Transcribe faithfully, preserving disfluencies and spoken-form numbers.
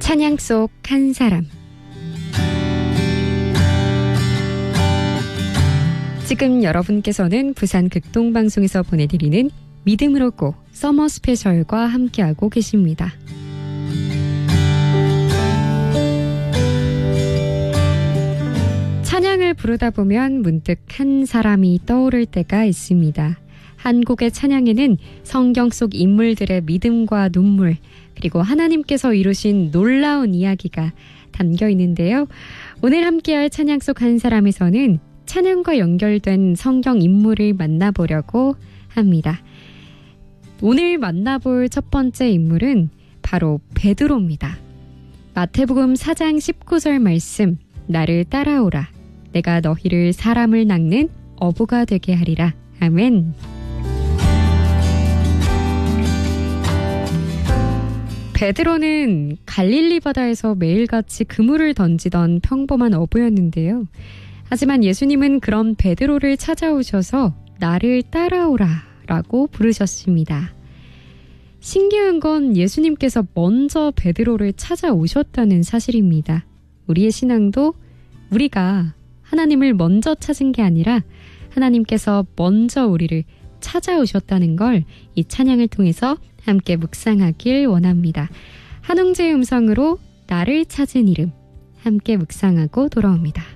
찬양 속 한 사람. 지금 여러분께서는 부산 극동방송에서 보내드리는 믿음으로 고 서머 스페셜과 함께하고 계십니다. 찬양을 부르다 보면 문득 한 사람이 떠오를 때가 있습니다. 한국의 찬양에는 성경 속 인물들의 믿음과 눈물, 그리고 하나님께서 이루신 놀라운 이야기가 담겨 있는데요. 오늘 함께할 찬양 속 한 사람에서는 찬양과 연결된 성경 인물을 만나보려고 합니다. 오늘 만나볼 첫 번째 인물은 바로 베드로입니다. 마태복음 사 장 십구 절 말씀, 나를 따라오라. 내가 너희를 사람을 낚는 어부가 되게 하리라. 아멘. 베드로는 갈릴리 바다에서 매일같이 그물을 던지던 평범한 어부였는데요. 하지만 예수님은 그런 베드로를 찾아오셔서 나를 따라오라 라고 부르셨습니다. 신기한 건 예수님께서 먼저 베드로를 찾아오셨다는 사실입니다. 우리의 신앙도 우리가 하나님을 먼저 찾은 게 아니라 하나님께서 먼저 우리를 찾아오셨다는 걸 이 찬양을 통해서 함께 묵상하길 원합니다. 한웅재의 음성으로 나를 찾은 이름, 함께 묵상하고 돌아옵니다.